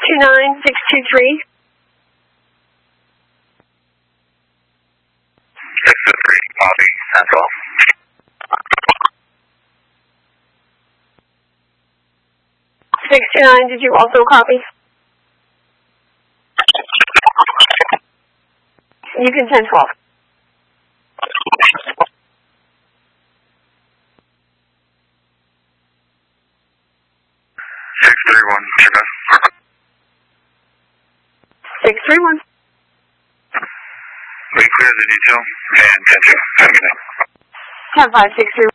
629-623. 623, copy, 1012. 629, did you also copy? You can 1012. 631, check out. 631. We clear the detail and 10-2. 10563.